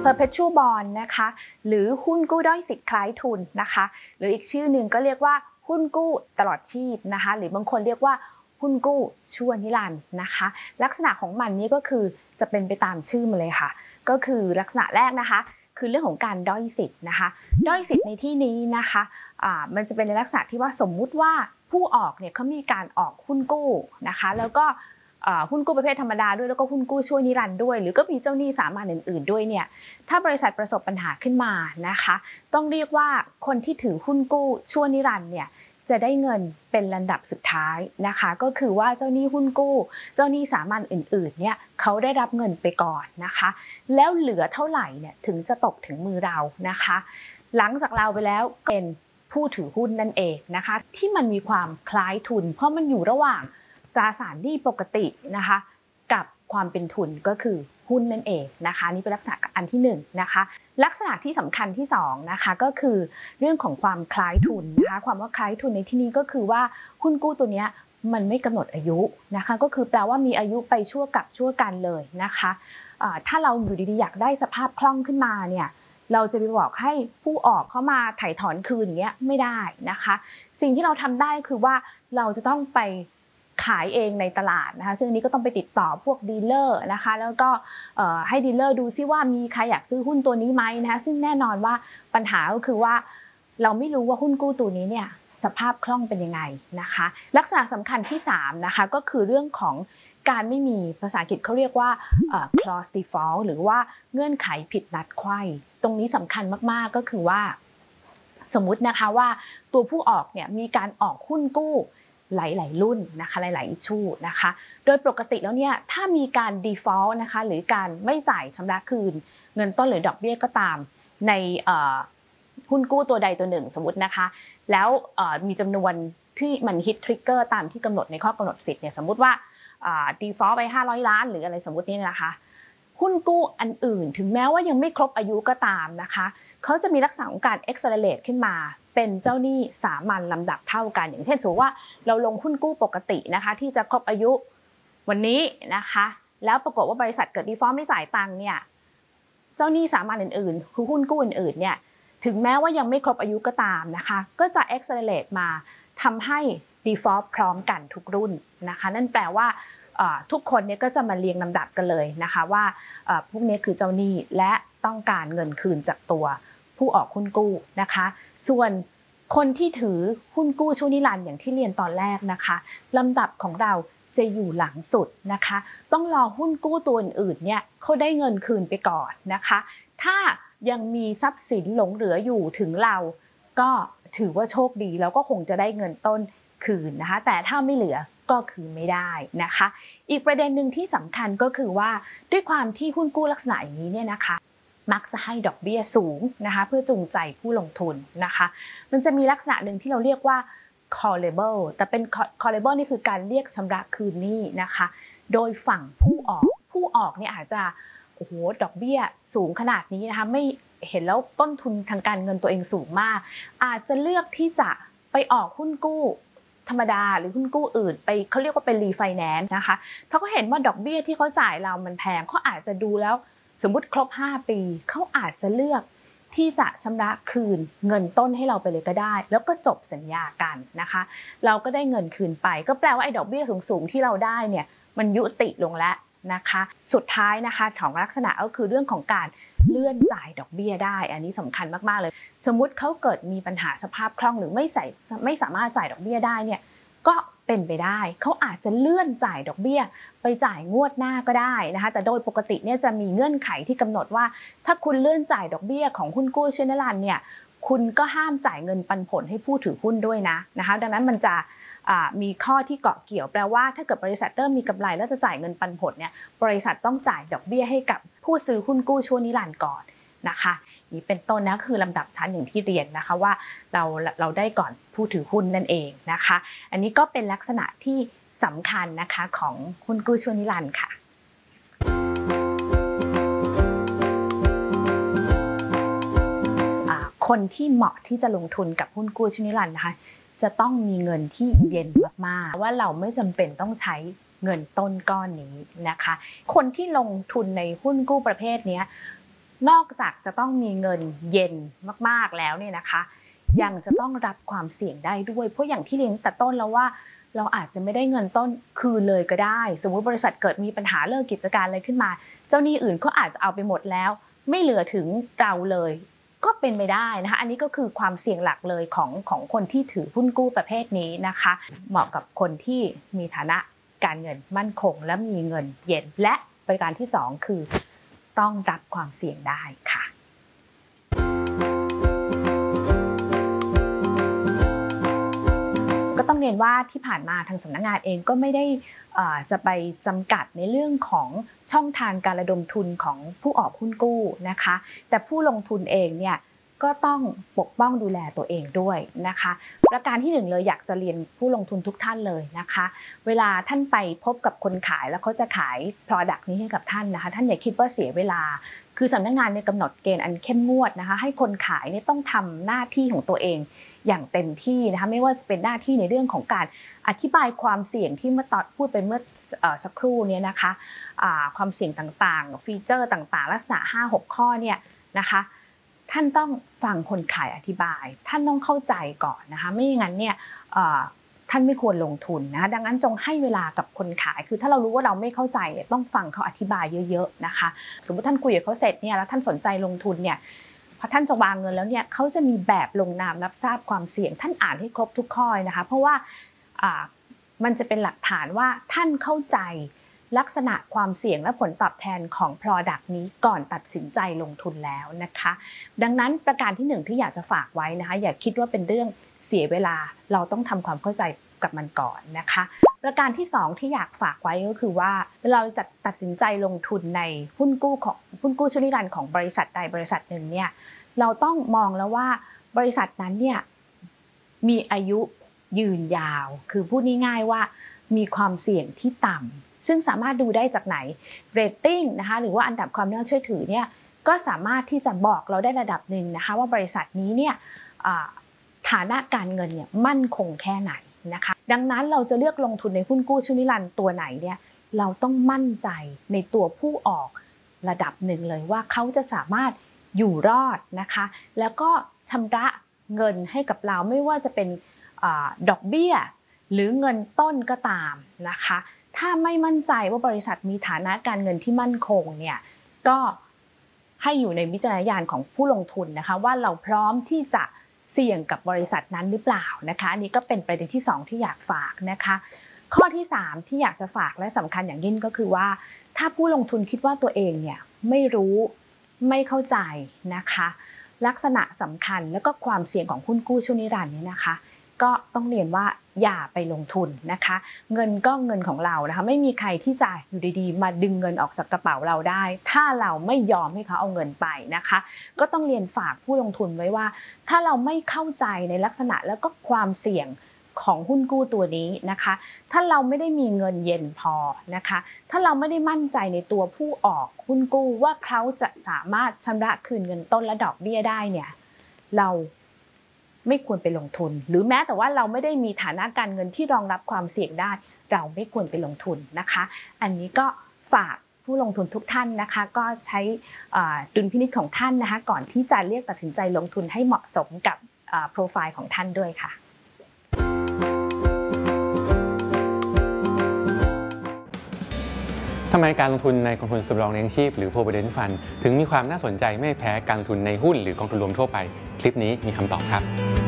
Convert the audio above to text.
perpetual bond นะคะหรือหุ้นกู้ด้อยสิทธิ์คล้ายทุนนะคะหรืออีกชื่อหนึ่งก็เรียกว่าหุ้นกู้ตลอดชีพนะคะหรือบางคนเรียกว่าหุ้นกู้ชั่วนิรันดร์นะคะลักษณะของมันนี้ก็คือจะเป็นไปตามชื่อมันเลยค่ะก็คือลักษณะแรกนะคะคือเรื่องของการด้อยสิทธิ์นะคะด้อยสิทธิ์ในที่นี้นะคะมันจะเป็นในลักษณะที่ว่าสมมุติว่าผู้ออกเนี่ยเขามีการออกหุ้นกู้นะคะแล้วก็หุ้นกู้ประเภทธรรมดาด้วยแล้วก็หุ้นกู้ชั่วนิรันดร์ด้วยหรือก็มีเจ้าหนี้สามัญอื่นๆด้วยเนี่ยถ้าบริษัทประสบปัญหาขึ้นมานะคะต้องเรียกว่าคนที่ถือหุ้นกู้ชั่วนิรันดร์เนี่ยจะได้เงินเป็นลำดับสุดท้ายนะคะก็คือว่าเจ้าหนี้หุ้นกู้เจ้าหนี้สามัญอื่นๆเนี่ยเขาได้รับเงินไปก่อนนะคะแล้วเหลือเท่าไหร่เนี่ยถึงจะตกถึงมือเรานะคะหลังจากเราไปแล้วเป็นผู้ถือหุ้นนั่นเองนะคะที่มันมีความคล้ายทุนเพราะมันอยู่ระหว่างตราสารหนี้ปกตินะคะกับความเป็นทุนก็คือหุ้นนั่นเองนะคะนี่เป็นลักษณะอันที่1นะคะลักษณะที่สำคัญที่2นะคะก็คือเรื่องของความคล้ายทุนนะคะความว่าคล้ายทุนในที่นี้ก็คือว่าหุ้นกู้ตัวนี้มันไม่กำหนดอายุนะคะก็คือแปลว่ามีอายุไปชั่วกับชั่วกันเลยนะคะถ้าเราอยู่ดีๆอยากได้สภาพคล่องขึ้นมาเนี่ยเราจะไปบอกให้ผู้ออกเข้ามาไถ่ถอนคืนอย่างเงี้ยไม่ได้นะคะสิ่งที่เราทำได้คือว่าเราจะต้องไปขายเองในตลาดนะคะซึ่งนี้ก็ต้องไปติดต่อพวกดีลเลอร์นะคะแล้วก็ให้ดีลเลอร์ดูซิว่ามีใครอยากซื้อหุ้นตัวนี้ไหมนะคะซึ่งแน่นอนว่าปัญหาก็คือว่าเราไม่รู้ว่าหุ้นกู้ตัวนี้เนี่ยสภาพคล่องเป็นยังไงนะคะลักษณะสำคัญที่3นะคะก็คือเรื่องของการไม่มีภาษาอังกฤษเขาเรียกว่าclause default หรือว่าเงื่อนไขผิดนัดไขว้ตรงนี้สำคัญมากๆก็คือว่าสมมุตินะคะว่าตัวผู้ออกเนี่ยมีการออกหุ้นกู้หลายๆรุ่นนะคะหลายๆ issue นะคะโดยปกติแล้วเนี่ยถ้ามีการ default นะคะหรือการไม่จ่ายชำระคืนเงินต้นหรือดอกเบี้ยก็ตามในหุ้นกู้ตัวใดตัวหนึ่งสมมตินะคะแล้วมีจำนวนที่มันฮิตทริกเกอร์ตามที่กำหนดในข้อกำหนดสิทธิ์เนี่ยสมมติว่าdefault ไป500 ล้านหรืออะไรสมมตินี่นะคะหุ้นกู้อันอื่นถึงแม้ว่ายังไม่ครบอายุก็ตามนะคะเขาจะมีลักษณะของการ accelerate ขึ้นมาเป็นเจ้าหนี้สามัญลำดับเท่ากันอย่างเช่นสมมติว่าเราลงหุ้นกู้ปกตินะคะที่จะครบอายุวันนี้นะคะแล้วปรากฏว่าบริษัทเกิด default ไม่จ่ายตังค์เนี่ยเจ้าหนี้สามัญอื่นๆคือหุ้นกู้อื่นๆเนี่ยถึงแม้ว่ายังไม่ครบอายุก็ตามนะคะก็จะ accelerate มาทำให้ default พร้อมกันทุกรุ่นนะคะนั่นแปลว่าทุกคนเนี่ยก็จะมาเรียงลำดับกันเลยนะคะว่าพวกนี้คือเจ้าหนี้และต้องการเงินคืนจากตัวผู้ออกหุ้นกู้นะคะส่วนคนที่ถือหุ้นกู้ชั่วนิรันดร์อย่างที่เรียนตอนแรกนะคะลำดับของเราจะอยู่หลังสุดนะคะต้องรอหุ้นกู้ตัวอื่นๆเนี่ยเขาได้เงินคืนไปก่อนนะคะถ้ายังมีทรัพย์สินหลงเหลืออยู่ถึงเราก็ถือว่าโชคดีแล้วก็คงจะได้เงินต้นคืนนะคะแต่ถ้าไม่เหลือก็คือไม่ได้นะคะอีกประเด็นหนึ่งที่สำคัญก็คือว่าด้วยความที่หุ้นกู้ลักษณะอย่างนี้เนี่ยนะคะมักจะให้ดอกเบี้ยสูงนะคะเพื่อจูงใจผู้ลงทุนนะคะมันจะมีลักษณะหนึ่งที่เราเรียกว่า callable แต่เป็น callable นี่คือการเรียกชำระคืนหนี้นะคะโดยฝั่งผู้ออกเนี่ยอาจจะโอ้โหดอกเบี้ยสูงขนาดนี้นะคะไม่เห็นแล้วต้นทุนทางการเงินตัวเองสูงมากอาจจะเลือกที่จะไปออกหุ้นกู้ธรรมดาหรือหุ้นกู้อื่นไปเขาเรียกว่าเป็นรีไฟแนนซ์นะคะเขาก็เห็นว่าดอกเบี้ยที่เขาจ่ายเรามันแพงเขาอาจจะดูแล้วสมมุติครบ5 ปีเขาอาจจะเลือกที่จะชำระคืนเงินต้นให้เราไปเลยก็ได้แล้วก็จบสัญญากันนะคะเราก็ได้เงินคืนไปก็แปลว่าไอ้ดอกเบี้ยสูงๆที่เราได้เนี่ยมันยุติลงแล้วนะคะสุดท้ายนะคะของลักษณะก็คือเรื่องของการเลื่อนจ่ายดอกเบี้ยได้อันนี้สำคัญมากๆเลยสมมุติเขาเกิดมีปัญหาสภาพคล่องหรือไม่สามารถจ่ายดอกเบี้ยได้เนี่ยก็เป็นไปได้เขาอาจจะเลื่อนจ่ายดอกเบี้ยไปจ่ายงวดหน้าก็ได้นะคะแต่โดยปกติเนี่ยจะมีเงื่อนไขที่กำหนดว่าถ้าคุณเลื่อนจ่ายดอกเบี้ยของหุ้นกู้ชั่วนิรันดร์เนี่ยคุณก็ห้ามจ่ายเงินปันผลให้ผู้ถือหุ้นด้วยนะคะดังนั้นมันจะมีข้อที่เกาะเกี่ยวแปลว่าถ้าเกิดบริษัทเริ่มมีกำไรแล้วจะจ่ายเงินปันผลเนี่ยบริษัทต้องจ่ายดอกเบี้ยให้กับผู้ซื้อหุ้นกู้ชั่วนิรันดร์ก่อนนะคะนี่เป็นต้นนะคือลำดับชั้นอย่างที่เรียนนะคะว่าเราได้ก่อนผู้ถือหุ้นนั่นเองนะคะอันนี้ก็เป็นลักษณะที่สำคัญนะคะของหุ้นกู้ชั่วนิรันดร์ค่ะคนที่เหมาะที่จะลงทุนกับหุ้นกู้ชั่วนิรันดร์นะคะจะต้องมีเงินที่เย็นมากๆว่าเราไม่จำเป็นต้องใช้เงินต้นก้อนนี้นะคะคนที่ลงทุนในหุ้นกู้ประเภทนี้นอกจากจะต้องมีเงินเย็นมากๆแล้วเนี่ยนะคะยังจะต้องรับความเสี่ยงได้ด้วยเพราะอย่างที่เรียนแต่ต้นแล้วว่าเราอาจจะไม่ได้เงินต้นคืนเลยก็ได้สมมุติบริษัทเกิดมีปัญหาเลิกกิจการอะไรขึ้นมาเจ้าหนี้อื่นก็อาจจะเอาไปหมดแล้วไม่เหลือถึงเราเลยก็เป็นไปได้นะคะอันนี้ก็คือความเสี่ยงหลักเลยของคนที่ถือหุ้นกู้ประเภทนี้นะคะเหมาะกับคนที่มีฐานะการเงินมั่นคงและมีเงินเย็นและประการที่2คือต้องรับความเสี่ยงได้ค่ะก็ต้องเรียนว่าที่ผ่านมาทางสำนักงานเองก็ไม่ได้จะไปจำกัดในเรื่องของช่องทางการระดมทุนของผู้ออกหุ้นกู้นะคะแต่ผู้ลงทุนเองเนี่ยก็ต้องปกป้องดูแลตัวเองด้วยนะคะประการที่1เลยอยากจะเรียนผู้ลงทุนทุกท่านเลยนะคะเวลาท่านไปพบกับคนขายแล้วเขาจะขาย product นี้ให้กับท่านนะคะท่านอย่าคิดว่าเสียเวลาคือสำนักงานเนี่ยกำหนดเกณฑ์อันเข้มงวดนะคะให้คนขายเนี่ยต้องทำหน้าที่ของตัวเองอย่างเต็มที่นะคะไม่ว่าจะเป็นหน้าที่ในเรื่องของการอธิบายความเสี่ยงที่เมื่อตอนพูดไปเมื่อสักครู่เนี่ยนะคะความเสี่ยงต่างๆฟีเจอร์ต่างๆลักษณะ 5-6 ข้อเนี่ยนะคะท่านต้องฟังคนขายอธิบายท่านต้องเข้าใจก่อนนะคะไม่อย่างนั้นเนี่ยท่านไม่ควรลงทุนนะคะดังนั้นจงให้เวลากับคนขายคือถ้าเรารู้ว่าเราไม่เข้าใจเนี่ยต้องฟังเขาอธิบายเยอะๆนะคะสมมติท่านคุยกับเขาเสร็จเนี่ยแล้วท่านสนใจลงทุนเนี่ยพอท่านจะวางเงินแล้วเนี่ยเขาจะมีแบบลงนามรับทราบความเสี่ยงท่านอ่านให้ครบทุกข้อนะคะเพราะว่ามันจะเป็นหลักฐานว่าท่านเข้าใจลักษณะความเสี่ยงและผลตอบแทนของ Product นี้ก่อนตัดสินใจลงทุนแล้วนะคะดังนั้นประการที่1ที่อยากจะฝากไว้นะคะอย่าคิดว่าเป็นเรื่องเสียเวลาเราต้องทำความเข้าใจกับมันก่อนนะคะประการที่2ที่อยากฝากไว้ก็คือว่าเราจะตัดสินใจลงทุนในหุ้นกู้ชั่วนิรันดร์ของบริษัทใดบริษัทหนึ่งเนี่ยเราต้องมองแล้วว่าบริษัทนั้นเนี่ยมีอายุยืนยาวคือพูดง่ายๆว่ามีความเสี่ยงที่ต่ำซึ่งสามารถดูได้จากไหนเรตติ้งนะคะหรือว่าอันดับความน่าเชื่อถือเนี่ยก็สามารถที่จะบอกเราได้ระดับหนึ่งนะคะว่าบริษัทนี้เนี่ยฐานะการเงินเนี่ยมั่นคงแค่ไหนนะคะดังนั้นเราจะเลือกลงทุนในหุ้นกู้ชั่วนิรันดร์ตัวไหนเนี่ยเราต้องมั่นใจในตัวผู้ออกระดับหนึ่งเลยว่าเขาจะสามารถอยู่รอดนะคะแล้วก็ชำระเงินให้กับเราไม่ว่าจะเป็นดอกเบี้ยหรือเงินต้นก็ตามนะคะถ้าไม่มั่นใจว่าบริษัทมีฐานะการเงินที่มั่นคงเนี่ยก็ให้อยู่ในวิจารณญาณของผู้ลงทุนนะคะว่าเราพร้อมที่จะเสี่ยงกับบริษัทนั้นหรือเปล่านะคะอันนี้ก็เป็นประเด็นที่2ที่อยากฝากนะคะข้อที่3ที่อยากจะฝากและสำคัญอย่างยิ่งก็คือว่าถ้าผู้ลงทุนคิดว่าตัวเองเนี่ยไม่รู้ไม่เข้าใจนะคะลักษณะสำคัญแล้วก็ความเสี่ยงของหุ้นกู้ชั่วนิรันดร์เนี่ยนะคะก็ต้องเรียนว่าอย่าไปลงทุนนะคะเงินก็เงินของเรานะคะไม่มีใครที่จะอยู่ดีๆมาดึงเงินออกจากกระเป๋าเราได้ถ้าเราไม่ยอมให้เขาเอาเงินไปนะคะก็ต้องเรียนฝากผู้ลงทุนไว้ว่าถ้าเราไม่เข้าใจในลักษณะแล้วก็ความเสี่ยงของหุ้นกู้ตัวนี้นะคะถ้าเราไม่ได้มีเงินเย็นพอนะคะถ้าเราไม่ได้มั่นใจในตัวผู้ออกหุ้นกู้ว่าเขาจะสามารถชำระคืนเงินต้นและดอกเบี้ยได้เนี่ยเราไม่ควรไปลงทุนหรือแม้แต่ว่าเราไม่ได้มีฐานะการเงินที่รองรับความเสี่ยงได้เราไม่ควรไปลงทุนนะคะอันนี้ก็ฝากผู้ลงทุนทุกท่านนะคะก็ใช้ดุลพินิจของท่านนะคะก่อนที่จะเลือกตัดสินใจลงทุนให้เหมาะสมกับโปรไฟล์ของท่านด้วยค่ะทำไมการลงทุนในกองทุนสำรองเลี้ยงชีพหรือ Provident Fund ถึงมีความน่าสนใจไม่แพ้การลงทุนในหุ้นหรือกองทุนรวมทั่วไปคลิปนี้มีคำตอบครับ